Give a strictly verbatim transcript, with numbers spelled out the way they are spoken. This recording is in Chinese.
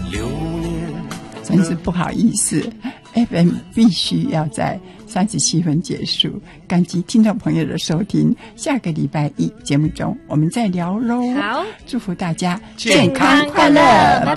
真是不好意思 F M 必须要在三十七分结束，感激听众朋友的收听，下个礼拜一节目中我们再聊咯。 好， 祝福大家健康快乐，拜拜。